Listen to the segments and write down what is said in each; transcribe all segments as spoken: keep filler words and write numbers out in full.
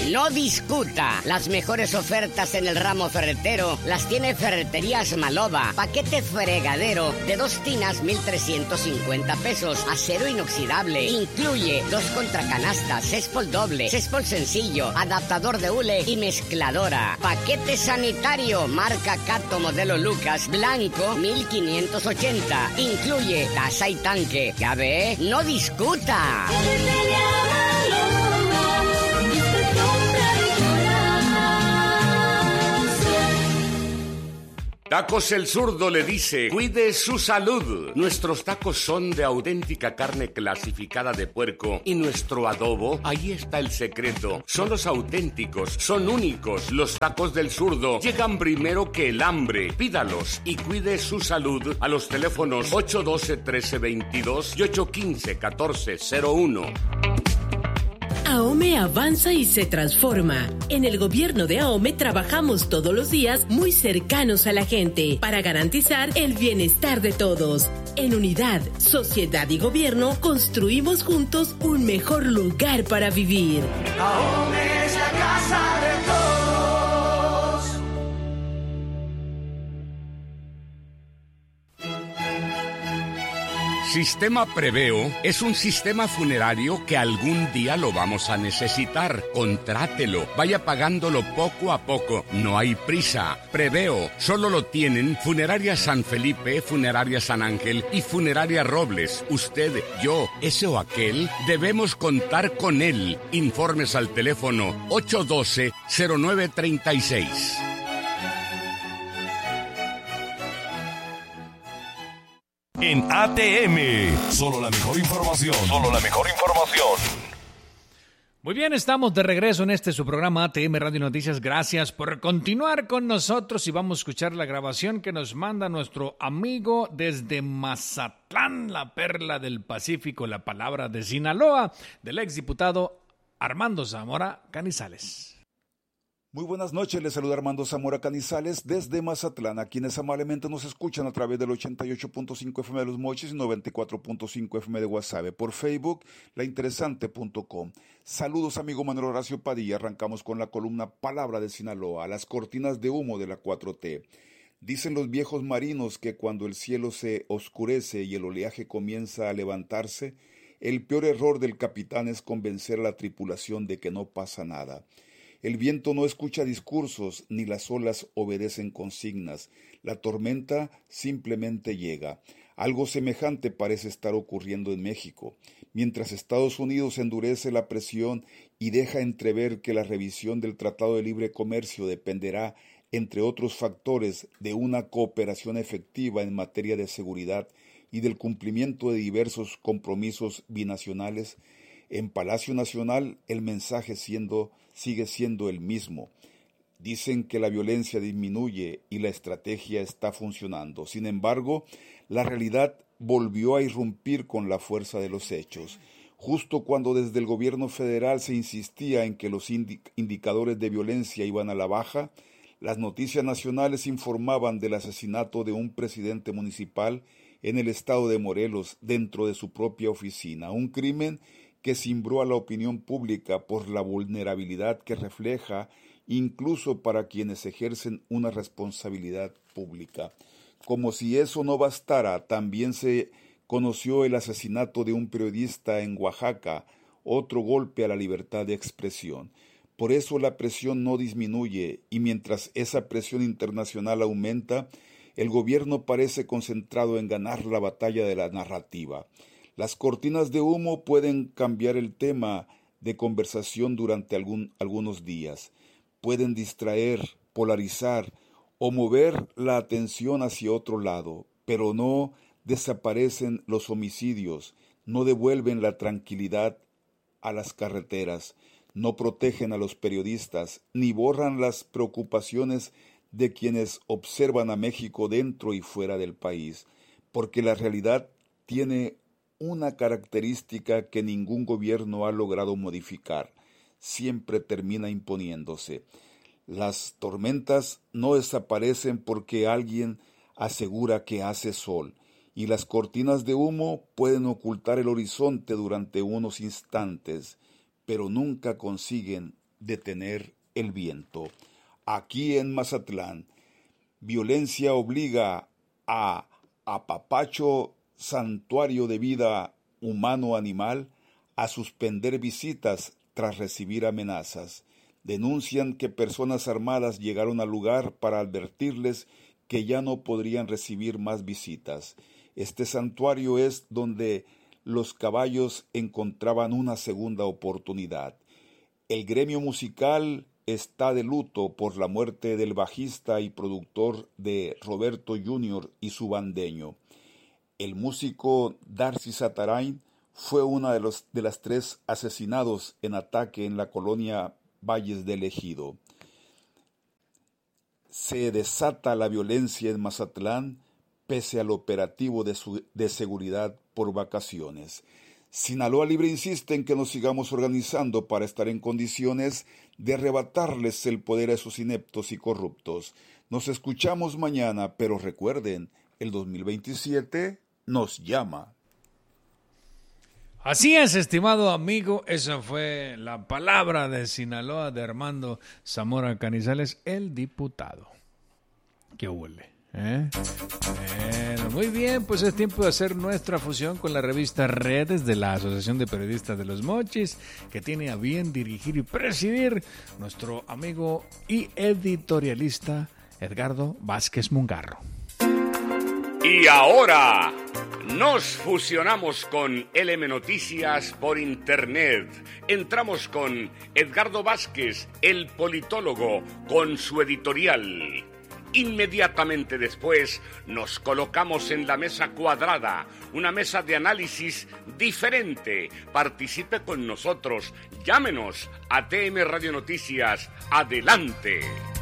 No discuta. Las mejores ofertas en el ramo ferretero las tiene Ferreterías Maloba. Paquete fregadero de dos tinas, mil trescientos cincuenta pesos. Acero inoxidable. Incluye dos contracanastas, céspol doble, céspol sencillo, adaptador de hule y mezcladora. Paquete sanitario, marca Cato modelo Lucas, blanco, mil quinientos ochenta. Incluye taza y tanque. ¿Ya ve? No discuta. Tacos El Zurdo le dice, cuide su salud. Nuestros tacos son de auténtica carne clasificada de puerco y nuestro adobo, ahí está el secreto. Son los auténticos, son únicos. Los tacos del Zurdo llegan primero que el hambre. Pídalos y cuide su salud a los teléfonos ocho uno dos, uno tres dos dos y ocho uno cinco, uno cuatro cero uno. AOME avanza y se transforma. En el gobierno de AOME trabajamos todos los días muy cercanos a la gente para garantizar el bienestar de todos. En unidad, sociedad y gobierno construimos juntos un mejor lugar para vivir. AOME es la casa de todos. Sistema Preveo es un sistema funerario que algún día lo vamos a necesitar. Contrátelo, vaya pagándolo poco a poco, no hay prisa. Preveo solo lo tienen Funeraria San Felipe, Funeraria San Ángel y Funeraria Robles. Usted, yo, ese o aquel, debemos contar con él. Informes al teléfono ocho uno dos, cero nueve tres seis. En A T M, solo la mejor información. Solo la mejor información. Muy bien, estamos de regreso en este su programa A T M Radio Noticias. Gracias por continuar con nosotros y vamos a escuchar la grabación que nos manda nuestro amigo desde Mazatlán, la perla del Pacífico, la palabra de Sinaloa, del exdiputado Armando Zamora Canizales. Muy buenas noches, les saluda Armando Zamora Canizales desde Mazatlán, a quienes amablemente nos escuchan a través del ochenta y ocho punto cinco F M de Los Mochis y noventa y cuatro punto cinco F M de Guasave, por Facebook, lainteresante punto com. Saludos, amigo Manuel Horacio Padilla. Arrancamos con la columna Palabra de Sinaloa, las cortinas de humo de la cuatro T. Dicen los viejos marinos que cuando el cielo se oscurece y el oleaje comienza a levantarse, el peor error del capitán es convencer a la tripulación de que no pasa nada. El viento no escucha discursos, ni las olas obedecen consignas. La tormenta simplemente llega. Algo semejante parece estar ocurriendo en México. Mientras Estados Unidos endurece la presión y deja entrever que la revisión del Tratado de Libre Comercio dependerá, entre otros factores, de una cooperación efectiva en materia de seguridad y del cumplimiento de diversos compromisos binacionales, en Palacio Nacional el mensaje siendo, sigue siendo el mismo. Dicen que la violencia disminuye y la estrategia está funcionando. Sin embargo, la realidad volvió a irrumpir con la fuerza de los hechos. Justo cuando desde el gobierno federal se insistía en que los indi- indicadores de violencia iban a la baja, las noticias nacionales informaban del asesinato de un presidente municipal en el estado de Morelos dentro de su propia oficina. Un crimen que cimbró a la opinión pública por la vulnerabilidad que refleja, incluso para quienes ejercen una responsabilidad pública. Como si eso no bastara, también se conoció el asesinato de un periodista en Oaxaca, otro golpe a la libertad de expresión. Por eso la presión no disminuye, y mientras esa presión internacional aumenta, el gobierno parece concentrado en ganar la batalla de la narrativa. Las cortinas de humo pueden cambiar el tema de conversación durante algún, algunos días. Pueden distraer, polarizar o mover la atención hacia otro lado, pero no desaparecen los homicidios, no devuelven la tranquilidad a las carreteras, no protegen a los periodistas, ni borran las preocupaciones de quienes observan a México dentro y fuera del país, porque la realidad tiene una característica que ningún gobierno ha logrado modificar, siempre termina imponiéndose. Las tormentas no desaparecen porque alguien asegura que hace sol, y las cortinas de humo pueden ocultar el horizonte durante unos instantes, pero nunca consiguen detener el viento. Aquí en Mazatlán, violencia obliga a Apapacho Santuario de Vida Humano-Animal a suspender visitas tras recibir amenazas. Denuncian que personas armadas llegaron al lugar para advertirles que ya no podrían recibir más visitas. Este santuario es donde los caballos encontraban una segunda oportunidad. El gremio musical está de luto por la muerte del bajista y productor de Roberto junior y su bandeño. El músico Darcy Zatarain fue uno de, los, de las tres asesinados en ataque en la colonia Valles del Ejido. Se desata la violencia en Mazatlán pese al operativo de, su, de seguridad por vacaciones. Sinaloa Libre insiste en que nos sigamos organizando para estar en condiciones de arrebatarles el poder a esos ineptos y corruptos. Nos escuchamos mañana, pero recuerden, el dos mil veintisiete nos llama. Así es, estimado amigo, esa fue la palabra de Sinaloa de Armando Zamora Canizales, el diputado. ¡Qué huele! ¿Eh? Bueno, muy bien, pues es tiempo de hacer nuestra fusión con la revista Redes de la Asociación de Periodistas de los Mochis, que tiene a bien dirigir y presidir nuestro amigo y editorialista Edgardo Vázquez Mungarro. Y ahora nos fusionamos con L M Noticias por internet. Entramos con Edgardo Vázquez, el politólogo, con su editorial. Inmediatamente después nos colocamos en la mesa cuadrada, una mesa de análisis diferente. Participe con nosotros, llámenos a T M Radio Noticias. Adelante.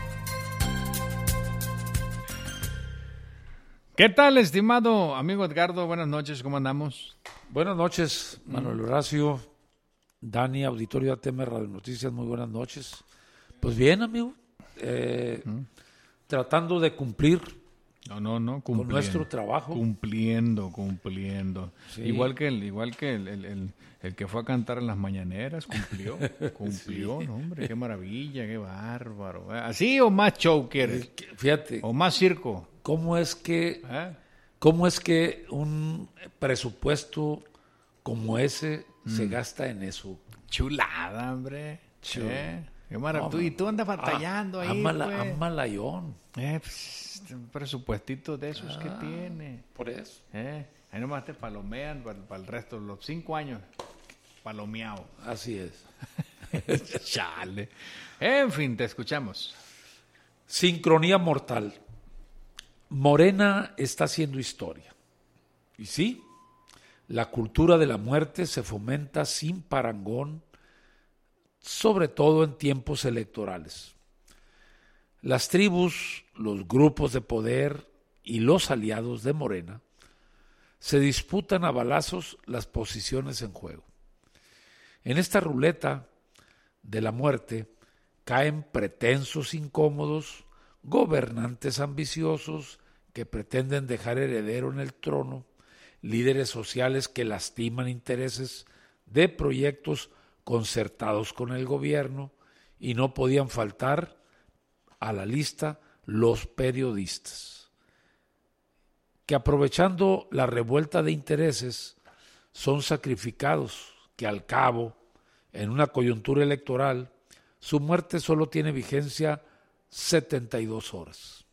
¿Qué tal, estimado amigo Edgardo? Buenas noches, ¿cómo andamos? Buenas noches, Manuel Horacio, Dani, auditorio de T M Radio Noticias, muy buenas noches. Pues bien, amigo, eh, ¿Mm? tratando de cumplir no, no, no, con nuestro trabajo. Cumpliendo, cumpliendo. Sí. Igual que el, igual que el, el, el, el que fue a cantar en las mañaneras, cumplió, cumplió, sí. No, hombre, qué maravilla, qué bárbaro. ¿Así o más show quieres? Fíjate. ¿O más circo? ¿Cómo es que, ¿Eh? cómo es que un presupuesto como ese mm. se gasta en eso? Chulada, hombre. Chul. ¿Eh? Qué maravilla. No, y tú andas batallando ah, ahí, amala, pues. Amalayón. Eh, pues, un presupuestito de esos ah, que tiene. Por eso. Eh, ahí nomás te palomean para, para el resto de los cinco años. Palomeado. Así es. Chale. En fin, te escuchamos. Sincronía mortal. Morena está haciendo historia. Y sí, la cultura de la muerte se fomenta sin parangón, sobre todo en tiempos electorales. Las tribus, los grupos de poder y los aliados de Morena se disputan a balazos las posiciones en juego. En esta ruleta de la muerte caen pretensos incómodos, gobernantes ambiciosos que pretenden dejar heredero en el trono, líderes sociales que lastiman intereses de proyectos concertados con el gobierno, y no podían faltar a la lista los periodistas, que aprovechando la revuelta de intereses son sacrificados, que al cabo, en una coyuntura electoral, su muerte solo tiene vigencia setenta y dos horas.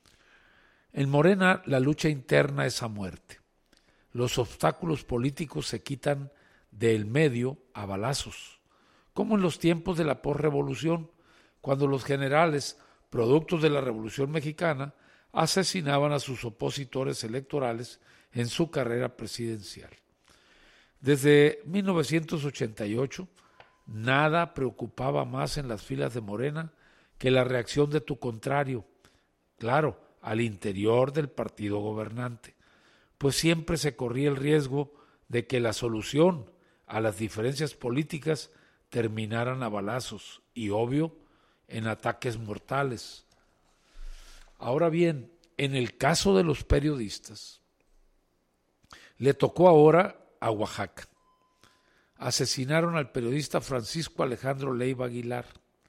En Morena la lucha interna es a muerte. Los obstáculos políticos se quitan del medio a balazos, como en los tiempos de la posrevolución, cuando los generales, productos de la Revolución Mexicana, asesinaban a sus opositores electorales en su carrera presidencial. Desde mil novecientos ochenta y ocho, nada preocupaba más en las filas de Morena que la reacción de tu contrario, claro, al interior del partido gobernante, pues siempre se corría el riesgo de que la solución a las diferencias políticas terminaran a balazos y, obvio, en ataques mortales. Ahora bien, en el caso de los periodistas, le tocó ahora a Oaxaca. Asesinaron al periodista Francisco Alejandro Leiva Aguilar,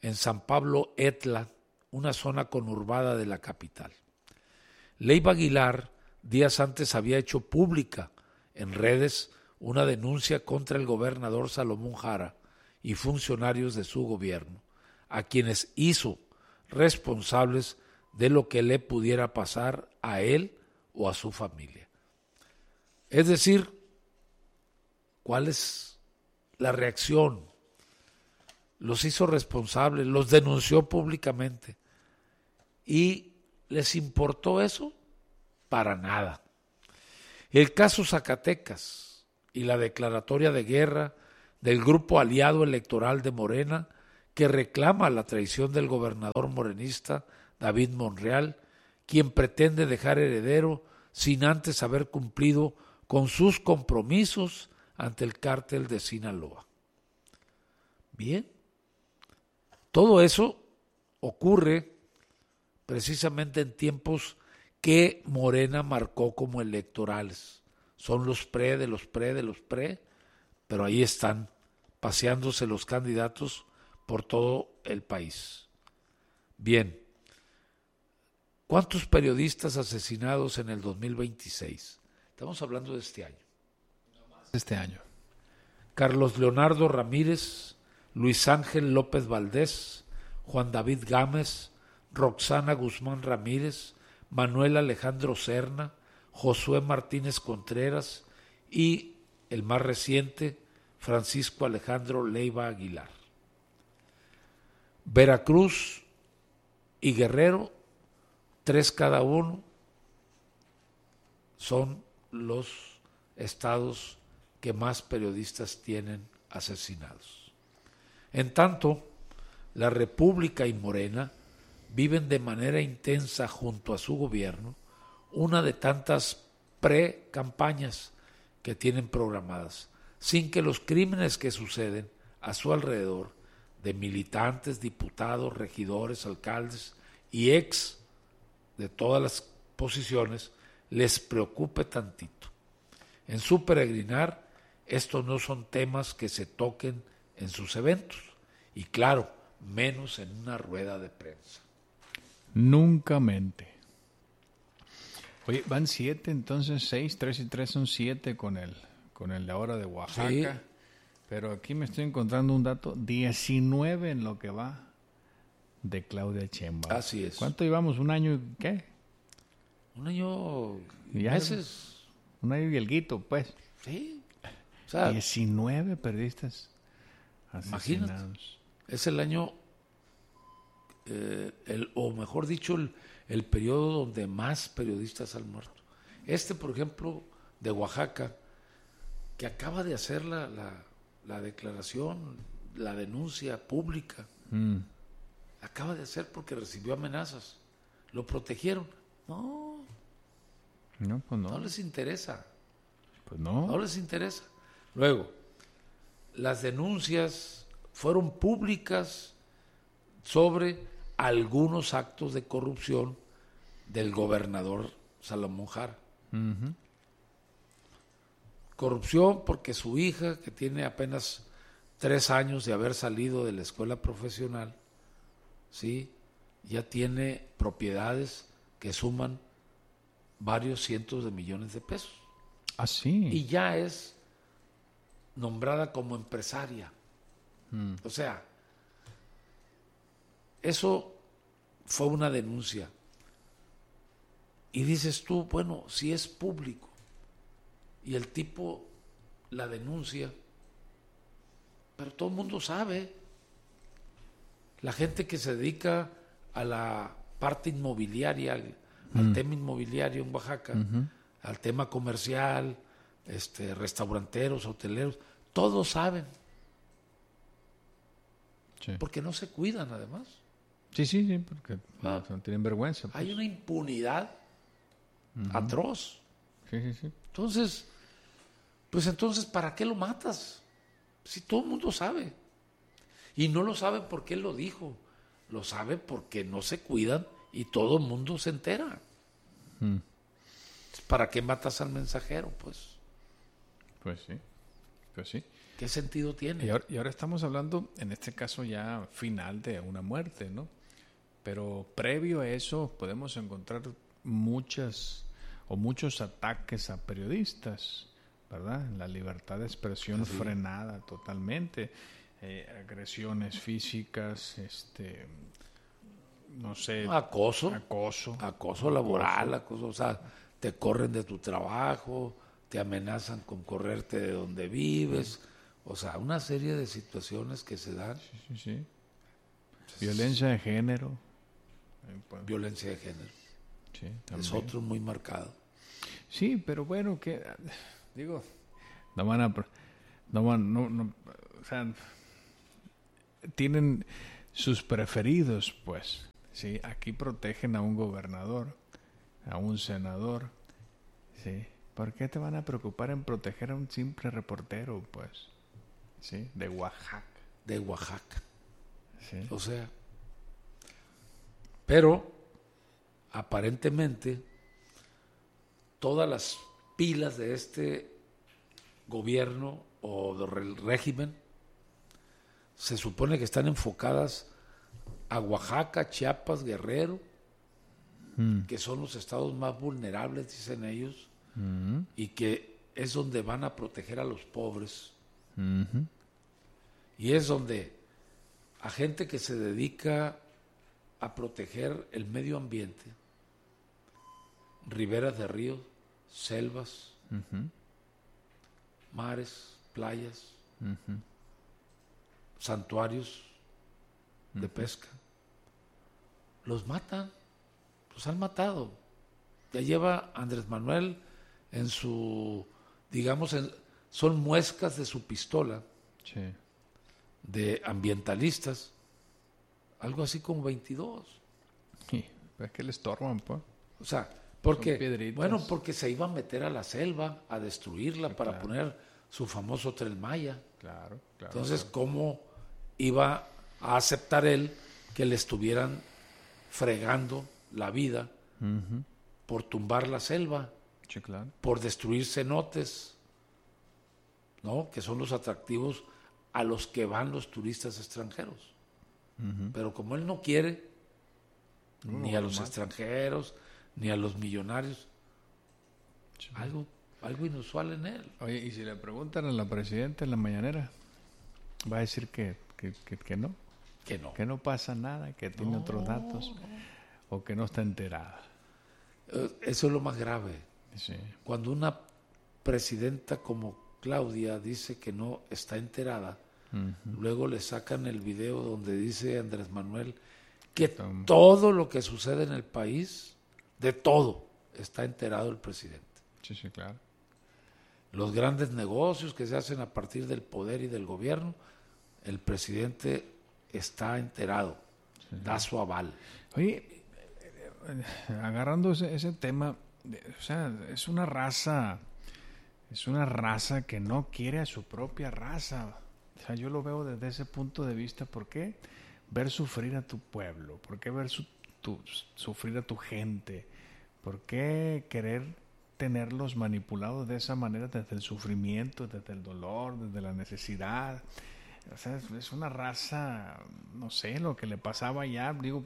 en San Pablo Etla, una zona conurbada de la capital. Leiva Aguilar días antes había hecho pública en redes una denuncia contra el gobernador Salomón Jara y funcionarios de su gobierno, a quienes hizo responsables de lo que le pudiera pasar a él o a su familia. Es decir, ¿cuál es la reacción? Los hizo responsables, los denunció públicamente. ¿Y les importó eso? Para nada. El caso Zacatecas y la declaratoria de guerra del grupo aliado electoral de Morena que reclama la traición del gobernador morenista David Monreal, quien pretende dejar heredero sin antes haber cumplido con sus compromisos ante el cártel de Sinaloa. Bien, todo eso ocurre precisamente en tiempos que Morena marcó como electorales. Son los pre de los pre de los pre, pero ahí están paseándose los candidatos por todo el país. Bien, ¿cuántos periodistas asesinados en el dos mil veintiséis? Estamos hablando de este año. Este año. Carlos Leonardo Ramírez, Luis Ángel López Valdés, Juan David Gámez, Roxana Guzmán Ramírez, Manuel Alejandro Serna, Josué Martínez Contreras y el más reciente, Francisco Alejandro Leiva Aguilar. Veracruz y Guerrero, tres cada uno, son los estados que más periodistas tienen asesinados. En tanto, la República y Morena viven de manera intensa junto a su gobierno una de tantas pre-campañas que tienen programadas, sin que los crímenes que suceden a su alrededor de militantes, diputados, regidores, alcaldes y ex de todas las posiciones les preocupe tantito. En su peregrinar, estos no son temas que se toquen en sus eventos y claro, menos en una rueda de prensa. Nunca mente. Oye, van siete, entonces seis, tres y tres son siete con el, con el de ahora de Oaxaca. Sí. Pero aquí me estoy encontrando un dato, diecinueve en lo que va de Claudia Sheinbaum. Así es. ¿Cuánto llevamos? ¿Un año qué? Un año y ya meses. Un año y alguito, pues. Sí. O sea, diecinueve periodistas asesinados. Imagínate. Es el año, eh, el, o mejor dicho, el, el periodo donde más periodistas han muerto. Este, por ejemplo, de Oaxaca, que acaba de hacer la, la, la declaración, la denuncia pública, mm. acaba de hacer porque recibió amenazas. Lo protegieron. No. No, pues no. No les interesa. Pues no. No les interesa. Luego, las denuncias fueron públicas sobre algunos actos de corrupción del gobernador Salomón Jara. Uh-huh. Corrupción porque su hija, que tiene apenas tres años de haber salido de la escuela profesional, ¿sí?, ya tiene propiedades que suman varios cientos de millones de pesos. ¿Ah, sí? Y ya es nombrada como empresaria. Mm. O sea, eso fue una denuncia. Y dices tú, bueno, si es público y el tipo la denuncia, pero todo el mundo sabe. La gente que se dedica a la parte inmobiliaria, al, mm. al tema inmobiliario en Oaxaca, uh-huh. al tema comercial, este, restauranteros, hoteleros, todos saben. Sí. Porque no se cuidan, además. Sí, sí, sí, porque ah. no tienen vergüenza. Pues. Hay una impunidad uh-huh. atroz. Sí, sí, sí. Entonces, pues entonces, ¿para qué lo matas? Si todo el mundo sabe. Y no lo sabe porque él lo dijo. Lo sabe porque no se cuidan y todo el mundo se entera. Hmm. ¿Para qué matas al mensajero, pues? Pues sí, pues sí. ¿Qué sentido tiene? Y ahora, y ahora estamos hablando, en este caso ya final de una muerte, ¿no? Pero previo a eso podemos encontrar muchas o muchos ataques a periodistas, ¿verdad? La libertad de expresión sí. frenada totalmente, eh, agresiones físicas, este, no sé, acoso, acoso, acoso laboral, acoso, o sea, te corren de tu trabajo, te amenazan con correrte de donde vives, o sea, una serie de situaciones que se dan. Sí, sí, sí. Violencia de género. Violencia de género. Sí, es otro muy marcado. Sí, pero bueno, que digo, no van a, no van, no, no, o sea, tienen sus preferidos, pues. Sí, aquí protegen a un gobernador, a un senador, sí. ¿Por qué te van a preocupar en proteger a un simple reportero, pues? Sí, de Oaxaca. De Oaxaca. Sí. O sea, pero aparentemente todas las pilas de este gobierno o del régimen se supone que están enfocadas a Oaxaca, Chiapas, Guerrero, mm. que son los estados más vulnerables, dicen ellos, mm. y que es donde van a proteger a los pobres. Mm-hmm. Y es donde a gente que se dedica a proteger el medio ambiente, riberas de ríos, selvas, uh-huh. mares, playas, uh-huh. santuarios uh-huh. de pesca, los matan, los han matado. Ya lleva Andrés Manuel en su, digamos, en, son muescas de su pistola, sí. de ambientalistas, algo así como veintidós. Sí, es que le estorban, pues. O sea, porque, bueno, porque se iba a meter a la selva, a destruirla, sí, para claro. poner su famoso Tren Maya. Claro, claro. Entonces, claro. ¿cómo iba a aceptar él que le estuvieran fregando la vida uh-huh. por tumbar la selva? Sí, claro. Por destruir cenotes, ¿no? Que son los atractivos a los que van los turistas extranjeros. Uh-huh. Pero como él no quiere, no, ni a los mal. extranjeros, ni a los millonarios, sí. algo, algo inusual en él. Oye, y si le preguntan a la presidenta en la mañanera, va a decir que, que, que, que no. Que no. Que no pasa nada, que tiene no, otros datos, no. o que no está enterada. Eso es lo más grave. Sí. Cuando una presidenta como Claudia dice que no está enterada, uh-huh. luego le sacan el video donde dice Andrés Manuel que Tom. todo lo que sucede en el país, de todo, está enterado el presidente. Sí, sí, claro. Los grandes negocios que se hacen a partir del poder y del gobierno, el presidente está enterado, sí. da su aval. Oye, agarrando ese, ese tema, o sea, es una raza, es una raza que no quiere a su propia raza. O sea, yo lo veo desde ese punto de vista. ¿Por qué ver sufrir a tu pueblo? ¿Por qué ver su, tu, sufrir a tu gente? ¿Por qué querer tenerlos manipulados de esa manera, desde el sufrimiento, desde el dolor, desde la necesidad? O sea, es, es una raza, no sé, lo que le pasaba ya, digo,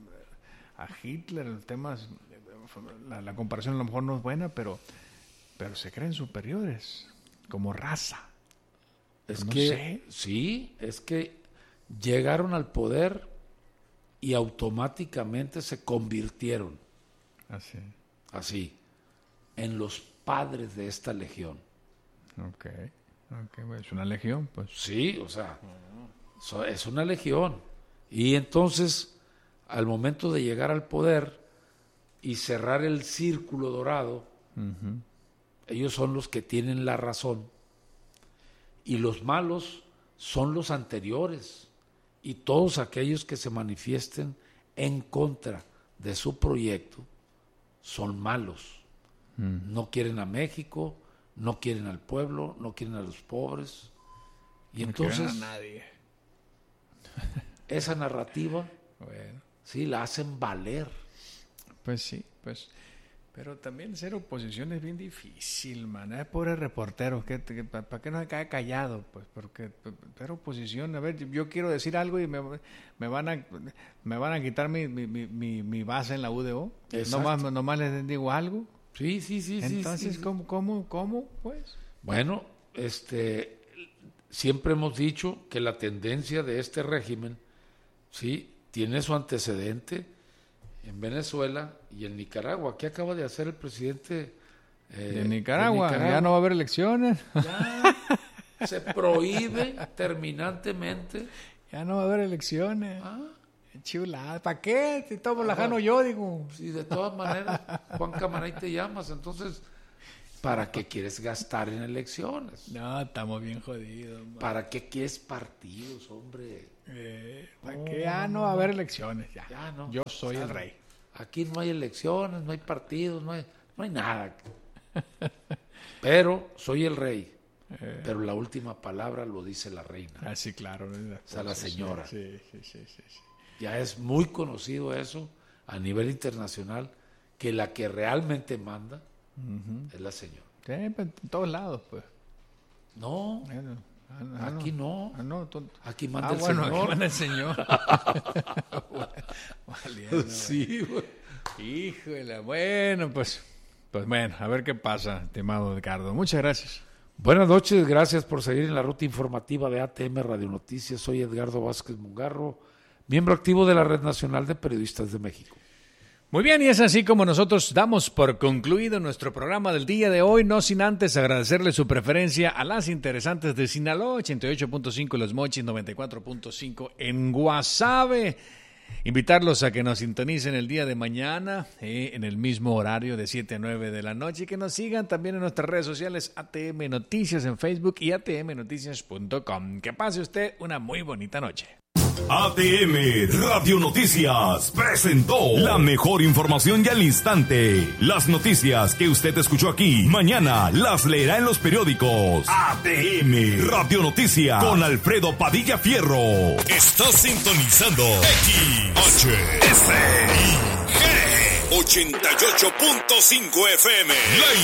a Hitler, el tema, la, la comparación a lo mejor no es buena, pero, pero se creen superiores, como raza. Es no que, sé. sí, es que llegaron al poder y automáticamente se convirtieron, así, así, en los padres de esta legión. Ok, ok, es una legión, pues. Sí, o sea, es una legión. Y entonces, al momento de llegar al poder y cerrar el círculo dorado, uh-huh. ellos son los que tienen la razón. Y los malos son los anteriores. Y todos aquellos que se manifiesten en contra de su proyecto son malos. Mm. No quieren a México, no quieren al pueblo, no quieren a los pobres. Y no entonces quieren a nadie. Esa narrativa, bueno. sí, la hacen valer. Pues sí, pues Pero también ser oposición es bien difícil, man. Es pobre reportero. ¿Para qué no se cae callado? Pues porque ser oposición, a ver, yo quiero decir algo y me, me van a me van a quitar mi, mi, mi, mi base en la U D O. Nomás, nomás les digo algo. Sí, sí, sí. Entonces, sí, sí. ¿cómo, cómo, cómo, pues? Bueno, este, siempre hemos dicho que la tendencia de este régimen, sí, tiene su antecedente en Venezuela y en Nicaragua. ¿Qué acaba de hacer el presidente eh, de, Nicaragua? de Nicaragua? Ya no va a haber elecciones. Ya se prohíbe terminantemente. Ya no va a haber elecciones. Ah, chulada. ¿Para qué? Si tomo la gano yo, digo. Sí, de todas maneras, Juan Camaray te llamas. Entonces, ¿para qué quieres gastar en elecciones? No, estamos bien jodidos. Man. ¿Para qué quieres partidos, hombre? Eh, ¿Para qué? Ya no va a haber elecciones. Ya, ya no. Yo soy o sea, el rey. Aquí no hay elecciones, no hay partidos, no hay, no hay nada. Pero soy el rey. Eh. Pero la última palabra lo dice la reina. Ah, sí, claro. O sea, la señora. Sí, sí, sí, sí, sí. Ya es muy conocido eso a nivel internacional, que la que realmente manda uh-huh. es la señora. Sí, en todos lados, pues. No. Bueno. Ah, no, aquí no, ah, no tú... aquí manda ah, el bueno, señor. Aquí manda el señor. Valiendo, sí, güey. Híjole, bueno, pues, pues bueno, a ver qué pasa, estimado Edgardo. Muchas gracias. Buenas noches, gracias por seguir en la ruta informativa de A T M Radio Noticias. Soy Edgardo Vázquez Mungarro, miembro activo de la Red Nacional de Periodistas de México. Muy bien, y es así como nosotros damos por concluido nuestro programa del día de hoy, no sin antes agradecerle su preferencia a las interesantes de Sinaloa, ochenta y ocho punto cinco Los Mochis, noventa y cuatro punto cinco en Guasave. Invitarlos a que nos sintonicen el día de mañana eh, en el mismo horario de siete a nueve de la noche y que nos sigan también en nuestras redes sociales A T M Noticias en Facebook y A T M noticias punto com. Que pase usted una muy bonita noche. A T M Radio Noticias presentó la mejor información y al instante. Las noticias que usted escuchó aquí, mañana las leerá en los periódicos. A T M Radio Noticias con Alfredo Padilla Fierro. Estás sintonizando X H S I G ochenta y ocho punto cinco F M. La